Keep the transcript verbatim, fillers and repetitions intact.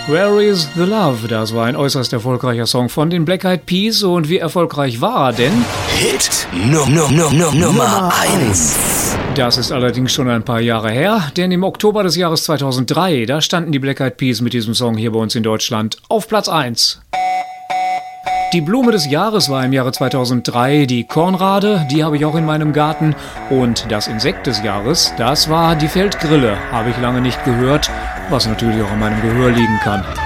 Where is the Love? Das war ein äußerst erfolgreicher Song von den Black Eyed Peas. Und wie erfolgreich war er denn? Hit no, no, no, no, Nummer eins. Das ist allerdings schon ein paar Jahre her, denn im Oktober des Jahres zweitausenddrei, da standen die Black Eyed Peas mit diesem Song hier bei uns in Deutschland auf Platz eins. Die Blume des Jahres war im Jahre zweitausenddrei die Kornrade, die habe ich auch in meinem Garten. Und das Insekt des Jahres, das war die Feldgrille, habe ich lange nicht gehört, was natürlich auch an meinem Gehör liegen kann.